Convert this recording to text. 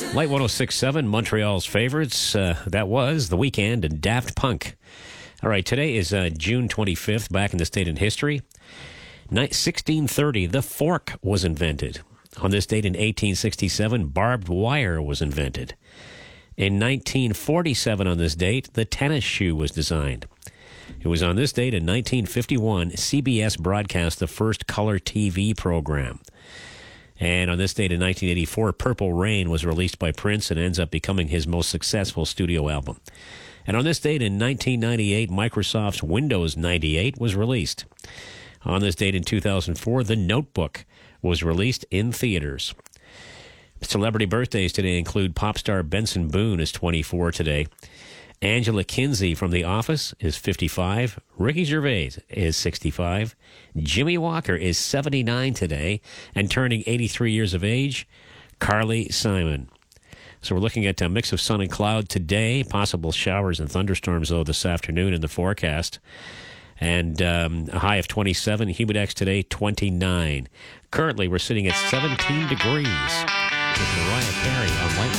Light 106.7, Montreal's favorites. That was The Weeknd and Daft Punk. All right, today is June 25th, back in the state in history. 1630, the fork was invented. On this date in 1867, barbed wire was invented. In 1947, on this date, the tennis shoe was designed. It was on this date in 1951, CBS broadcast the first color TV program. And on this date in 1984, Purple Rain was released by Prince and ends up becoming his most successful studio album. And on this date in 1998, Microsoft's Windows 98 was released. On this date in 2004, The Notebook was released in theaters. Celebrity birthdays today include pop star Benson Boone is 24 today. Angela Kinsey from The Office is 55. Ricky Gervais is 65. Jimmy Walker is 79 today. And turning 83 years of age, Carly Simon. So we're looking at a mix of sun and cloud today. Possible showers and thunderstorms, though, this afternoon in the forecast. And a high of 27. Humidex today, 29. Currently, we're sitting at 17 degrees with Mariah Carey on Light